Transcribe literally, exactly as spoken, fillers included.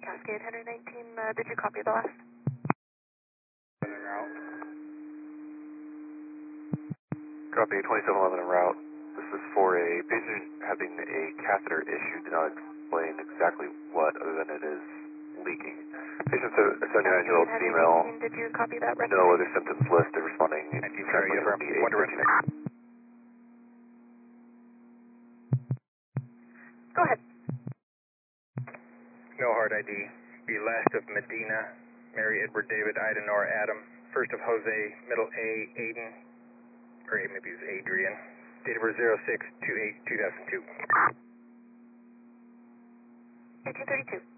Cascade, one nineteen, uh, did you copy the last? Copy, twenty-seven eleven en route. This is for a patient having a catheter issue. Do not explain exactly what other than it is leaking. Patient's a seventy-nine-year-old female. Did you copy that? No other symptoms listed. Responding. Sorry, over. One to run. Go ahead. No hard I D. Be last of Medina, Mary Edward David, Ida Nora Adam. First of Jose, middle A, Aiden. Or maybe it's Adrian. Date of birth zero six two eight two thousand two. eighteen thirty-two.